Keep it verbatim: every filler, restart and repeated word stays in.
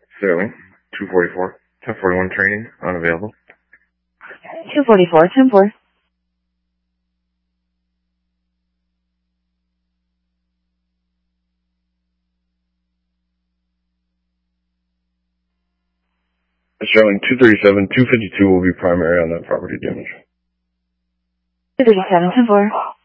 Sterling, two forty-four, ten forty-one training, unavailable. two forty-four, ten four. Sterling, two thirty-seven, two fifty-two will be primary on that property damage. two thirty-seven, ten four.